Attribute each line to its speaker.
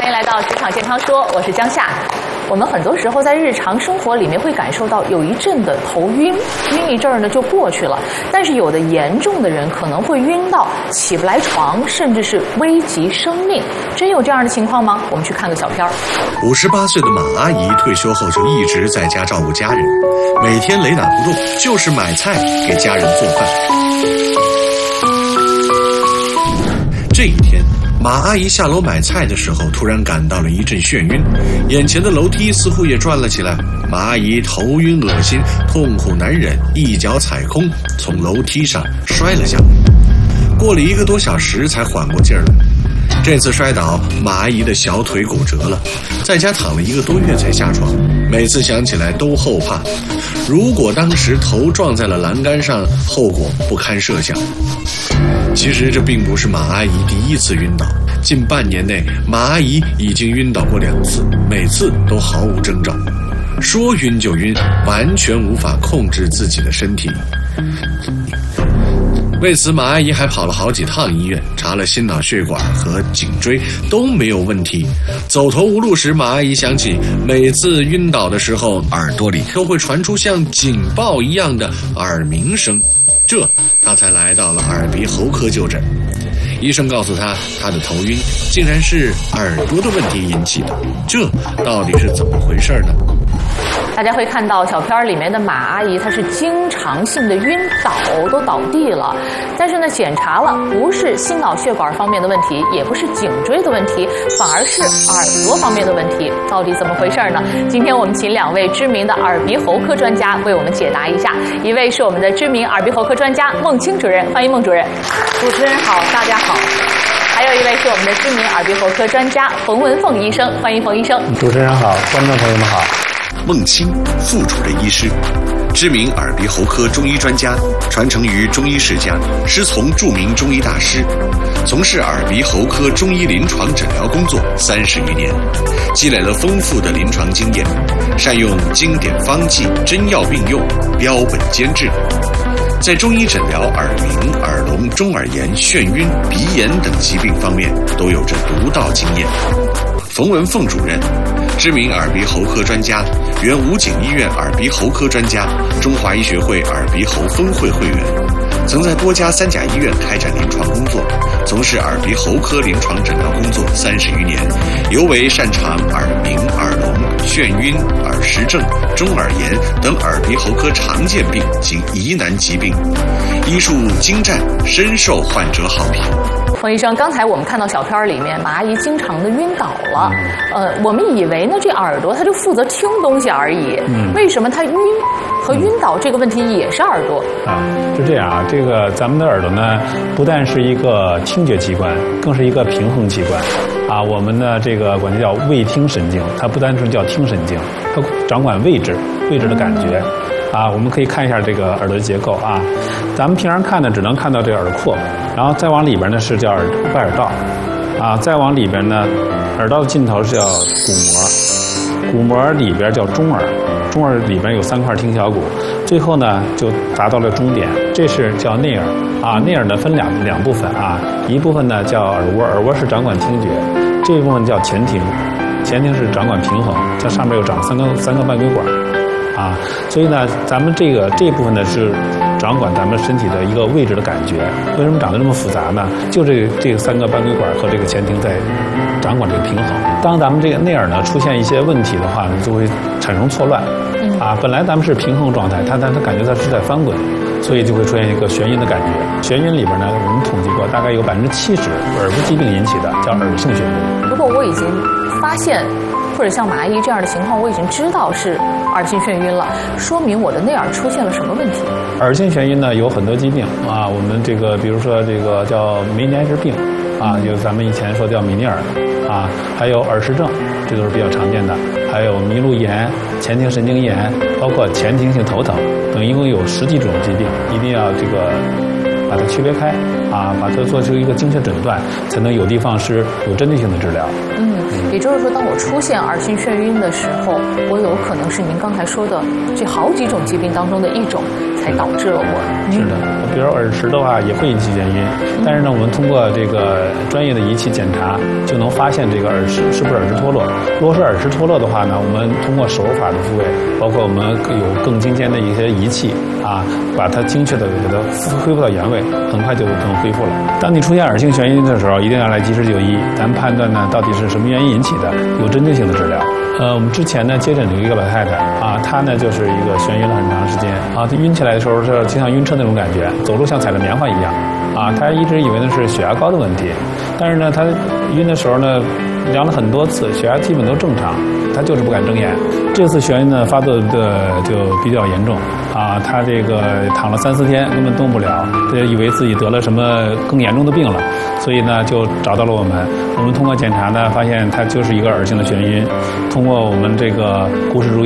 Speaker 1: 迎来到职场健康说，我是江夏。我们很多时候在日常生活里面会感受到有一阵的头晕，晕一阵儿呢就过去了。但是有的严重的人可能会晕到起不来床，甚至是危及生命。真有这样的情况吗？我们去看个小片儿。
Speaker 2: 58岁的马阿姨退休后就一直在家照顾家人，每天雷打不动就是买菜给家人做饭。这一天，马阿姨下楼买菜的时候，突然感到了一阵眩晕，眼前的楼梯似乎也转了起来。马阿姨头晕恶心，痛苦难忍，一脚踩空，从楼梯上摔了下来。过了1个多小时才缓过劲儿来。这次摔倒，马阿姨的小腿骨折了，在家躺了1个多月才下床。每次想起来都后怕，如果当时头撞在了栏杆上，后果不堪设想。其实这并不是马阿姨第一次晕倒，近半年内，马阿姨已经晕倒过2次，每次都毫无征兆。说晕就晕，完全无法控制自己的身体。为此，马阿姨还跑了好几趟医院，查了心脑血管和颈椎，都没有问题。走投无路时，马阿姨想起每次晕倒的时候，耳朵里都会传出像警报一样的耳鸣声，这她才来到了耳鼻喉科就诊。医生告诉她，她的头晕竟然是耳朵的问题引起的，这到底是怎么回事呢？
Speaker 1: 大家会看到小片里面的马阿姨，她是经常性的晕倒，都倒地了。但是呢，检查了不是心脑血管方面的问题，也不是颈椎的问题，反而是耳朵方面的问题。到底怎么回事呢？今天我们请2位知名的耳鼻喉科专家为我们解答一下。一位是我们的知名耳鼻喉科专家孟青主任，欢迎孟主任。
Speaker 3: 主持人好，大家好。
Speaker 1: 还有一位是我们的知名耳鼻喉科专家冯文凤医生，欢迎冯医生。
Speaker 4: 主持人好，观众朋友们好。
Speaker 2: 孟青，副主任医师，知名耳鼻喉科中医专家，传承于中医世家，师从著名中医大师，从事耳鼻喉科中医临床诊疗工作30余年，积累了丰富的临床经验，善用经典方剂，真药并用，标本兼治。在中医诊疗耳鸣、耳聋、中耳炎、眩晕、鼻炎等疾病方面都有着独到经验。冯文凤主任，知名耳鼻喉科专家，原武警医院耳鼻喉科专家，中华医学会耳鼻喉分会会员，曾在多家3甲医院开展临床工作，从事耳鼻喉科临床诊疗工作30余年，尤为擅长耳鸣、耳聋、眩晕、耳石症、中耳炎等耳鼻喉科常见病及疑难疾病，医术精湛，深受患者好评。
Speaker 1: 冯医生，刚才我们看到小片里面，马阿姨经常的晕倒了。我们以为呢，这耳朵它就负责听东西而已。为什么它晕和晕倒这个问题也是耳朵？
Speaker 4: 是这样啊，这个咱们的耳朵呢，不但是一个听觉器官，更是一个平衡器官。我们呢这个管它叫味听神经，它不单纯叫听神经，它掌管位置的感觉。我们可以看一下这个耳朵的结构啊。咱们平常看呢，只能看到这个耳廓，然后再往里边呢是叫外耳道，再往里边呢，耳道的尽头是叫鼓膜，鼓膜里边叫中耳，中耳里边有3块听小骨，最后呢就达到了终点，这是叫内耳内耳呢分两部分一部分呢叫耳蜗，耳蜗是掌管听觉，这一部分叫前庭，前庭是掌管平衡，它上面有长三个半规管。所以呢，咱们这一部分呢是掌管咱们身体的一个位置的感觉。为什么长得这么复杂呢？就这个3个半规管和这个前庭在掌管这个平衡。当咱们这个内耳呢出现一些问题的话呢，就会产生错乱。本来咱们是平衡状态，但它感觉它是在翻滚，所以就会出现一个眩晕的感觉。眩晕里边呢，我们统计过，大概有70%耳部疾病引起的，叫耳性眩晕。
Speaker 1: 如果我已经发现，或者像马阿姨这样的情况，我已经知道是耳性眩晕了，说明我的内耳出现了什么问题？
Speaker 4: 耳性眩晕呢有很多疾病我们这个比如说这个叫梅尼埃氏病有咱们以前说叫米尼尔还有耳石症，这都是比较常见的，还有麋鹿炎、前庭神经炎，包括前庭性头疼等，一共有10几种疾病，一定要这个把它区别开，把它做出一个精确诊断，才能有的放矢、有针对性的治疗。
Speaker 1: 也就是说，当我出现耳性眩晕的时候，我有可能是您刚才说的这好几种疾病当中的一种，才导致了我。
Speaker 4: 是的，比如耳石的话也会引起眩晕，但是呢，我们通过这个专业的仪器检查，就能发现这个耳石是不是耳石脱落。如果是耳石脱落的话呢，我们通过手法的复位，包括我们有更精尖的一些仪器把它精确的给它恢复到原位，很快就能恢复了。当你出现耳性眩晕的时候，一定要来及时就医，咱们判断呢到底是什么原因引起的，有针对性的治疗。我们之前呢接诊了一个老太太她呢就是一个眩晕了很长时间她晕起来的时候是就像晕车那种感觉，走路像踩着棉花一样她一直以为那是血压高的问题，但是呢她晕的时候呢量了很多次，血压基本都正常，她就是不敢睁眼。这次眩晕呢发作的就比较严重她这个躺了3-4天根本动不了，以为自己得了什么更严重的病了，所以呢就找到了我们。我们通过检查呢发现她就是一个耳性的眩晕，通过我们这个顾氏如意